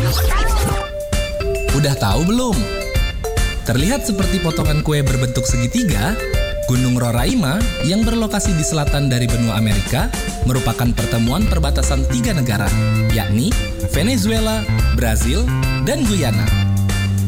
Udah tahu belum? Terlihat seperti potongan kue berbentuk segitiga, Gunung Roraima yang berlokasi di selatan dari benua Amerika merupakan pertemuan perbatasan 3 negara, yakni Venezuela, Brazil, dan Guyana.